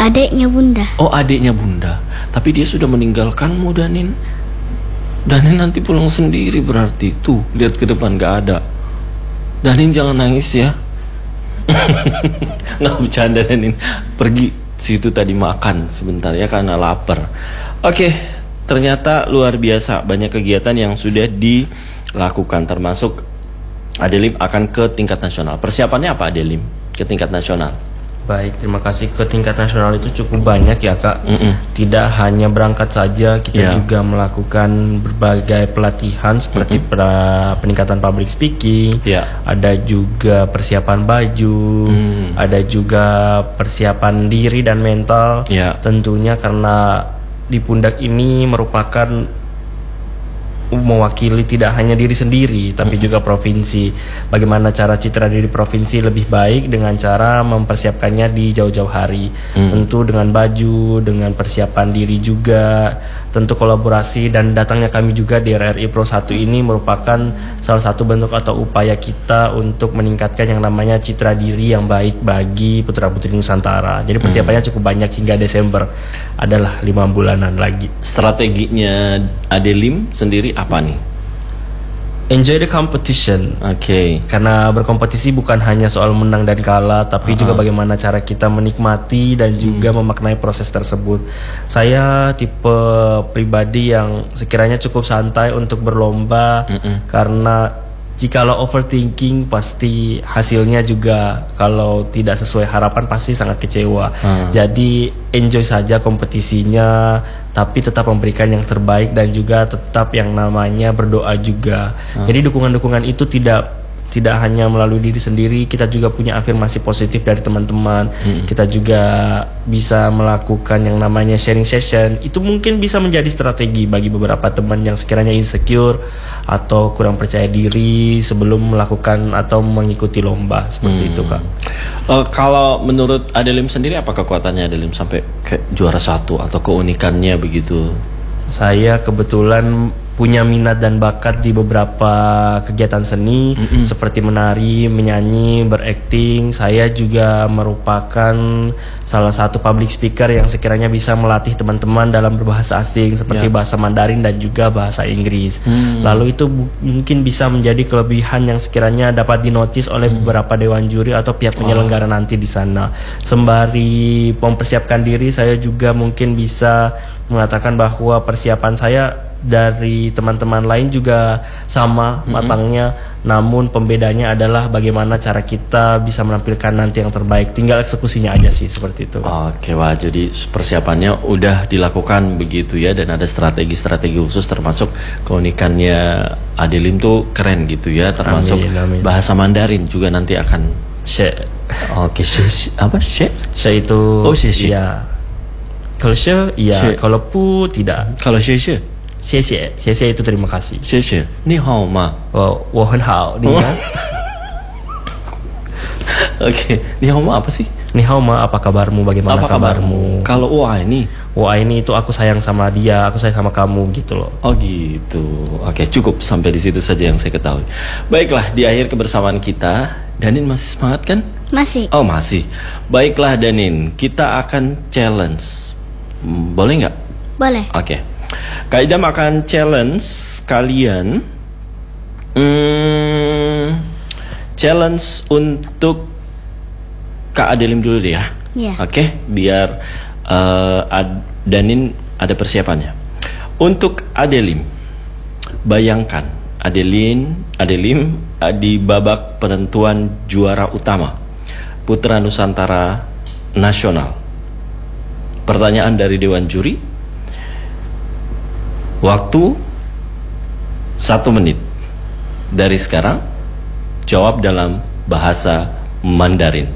Adiknya Bunda. Oh, adiknya Bunda. Tapi dia sudah meninggalkanmu, Danin. Danin nanti pulang sendiri berarti. Tuh, lihat ke depan gak ada. Danin jangan nangis ya. Nggak bercanda, Danin. Pergi situ tadi makan sebentar ya karena lapar. Oke, ternyata luar biasa banyak kegiatan yang sudah dilakukan, termasuk Adelim akan ke tingkat nasional. Persiapannya apa Adelim ke tingkat nasional? Baik, terima kasih. Ke tingkat nasional itu cukup banyak ya Kak. Tidak hanya berangkat saja, kita juga melakukan berbagai pelatihan seperti peningkatan public speaking. Ada juga persiapan baju, ada juga persiapan diri dan mental. Tentunya karena di pundak ini merupakan mewakili tidak hanya diri sendiri tapi juga provinsi. Bagaimana cara citra diri provinsi lebih baik dengan cara mempersiapkannya di jauh-jauh hari. Tentu dengan baju, dengan persiapan diri juga, tentu kolaborasi, dan datangnya kami juga di RRI Pro 1 ini merupakan salah satu bentuk atau upaya kita untuk meningkatkan yang namanya citra diri yang baik bagi putra-putri Nusantara. Jadi persiapannya cukup banyak hingga Desember, adalah 5 bulanan lagi. Strateginya Adelim sendiri apa nih? Enjoy the competition. Karena berkompetisi bukan hanya soal menang dan kalah, tapi juga bagaimana cara kita menikmati dan juga memaknai proses tersebut. Saya tipe pribadi yang sekiranya cukup santai untuk berlomba, karena jikalau overthinking pasti hasilnya juga kalau tidak sesuai harapan pasti sangat kecewa. Jadi enjoy saja kompetisinya, tapi tetap memberikan yang terbaik dan juga tetap yang namanya berdoa juga. Jadi dukungan-dukungan itu tidak hanya melalui diri sendiri, kita juga punya afirmasi positif dari teman-teman. Kita juga bisa melakukan yang namanya sharing session. Itu mungkin bisa menjadi strategi bagi beberapa teman yang sekiranya insecure atau kurang percaya diri sebelum melakukan atau mengikuti lomba. Seperti itu Kak. Kalau menurut Adelim sendiri apa kekuatannya Adelim sampai ke juara 1 atau keunikannya begitu? Saya kebetulan punya minat dan bakat di beberapa kegiatan seni seperti menari, menyanyi, berakting. Saya juga merupakan salah satu public speaker yang sekiranya bisa melatih teman-teman dalam berbahasa asing seperti bahasa Mandarin dan juga bahasa Inggris. Lalu itu mungkin bisa menjadi kelebihan yang sekiranya dapat dinotis oleh beberapa dewan juri atau pihak penyelenggara nanti di sana. Sembari mempersiapkan diri, saya juga mungkin bisa mengatakan bahwa persiapan saya dari teman-teman lain juga sama matangnya, namun pembedanya adalah bagaimana cara kita bisa menampilkan nanti yang terbaik, tinggal eksekusinya aja sih, seperti itu. Oke, wah, jadi persiapannya udah dilakukan begitu ya, dan ada strategi-strategi khusus, termasuk keunikannya Adelim tuh keren gitu ya, termasuk bahasa Mandarin juga nanti akan Oke, apa she itu? Oh, she. Ya. Kalau she, iya. Kalau pu, tidak. Kalau she 谢谢，谢谢 itu terima kasih. 谢谢，你好吗？ 我很好，你呢？ Oke, ni hao ma apa sih? Ni hao ma, apa kabarmu? Bagaimana kabarmu? Kalau wah ini itu aku sayang sama dia, aku sayang sama kamu gitu loh. Oh gitu. Oke, cukup sampai di situ saja yang saya ketahui. Baiklah, di akhir kebersamaan kita, Danin masih semangat kan? Masih. Oh masih. Baiklah Danin, kita akan challenge. Boleh nggak? Boleh. Oke. Kak Idam akan challenge kalian challenge untuk Kak Adelim dulu deh ya. Oke, biar Danin ada persiapannya. Untuk Adelim, bayangkan Adelim di babak penentuan juara utama Putra Nusantara Nasional. Pertanyaan dari Dewan Juri, waktu 1 menit dari sekarang, jawab dalam bahasa Mandarin.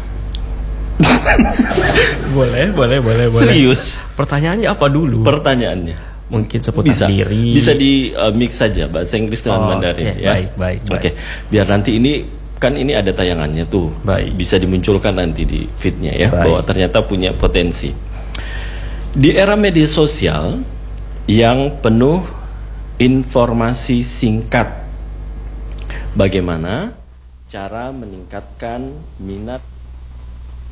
Boleh. Serius? Pertanyaannya apa dulu? Pertanyaannya mungkin seputar diri. Bisa di mix saja bahasa Inggris dengan Mandarin ya. Baik. Oke, biar nanti ini kan ini ada tayangannya tuh. Bisa dimunculkan nanti di feednya ya, bahwa ternyata punya potensi. Di era media sosial yang penuh informasi singkat, bagaimana cara meningkatkan minat